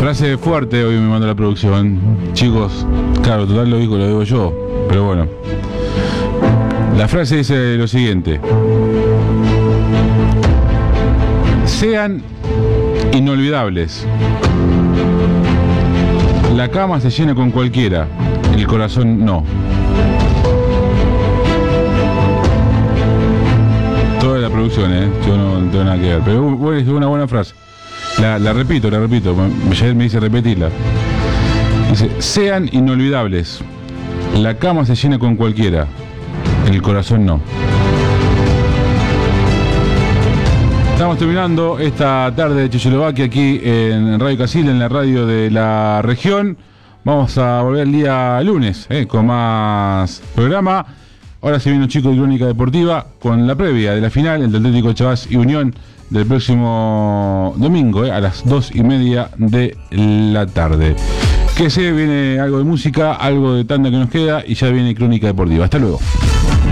Frase fuerte hoy me manda la producción. Chicos, claro, total lo digo yo, pero bueno. La frase dice lo siguiente: sean inolvidables. La cama se llena con cualquiera, el corazón no. Toda la producción, yo no tengo nada que ver, pero es una buena frase. La repito, ayer me dice repetirla. Dice: sean inolvidables. La cama se llena con cualquiera, el corazón no. Estamos terminando esta tarde de Checoslovaquia aquí en Radio Casil, en la radio de la región. Vamos a volver el día lunes con más programa. Ahora se viene un chico de Crónica Deportiva con la previa de la final entre Atlético Chavás y Unión del próximo domingo a las 2:30 de la tarde. Que se viene algo de música, algo de tanda que nos queda y ya viene Crónica Deportiva. Hasta luego.